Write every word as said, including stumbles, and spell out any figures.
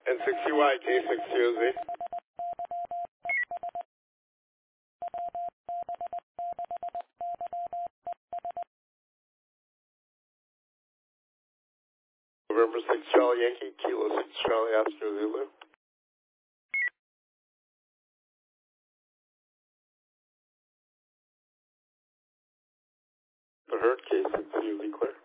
N six U Y, K six T O Z. November six Charlie Yankee, Kilo six Charlie Oscar Zulu. The herd, K six T O Z clear.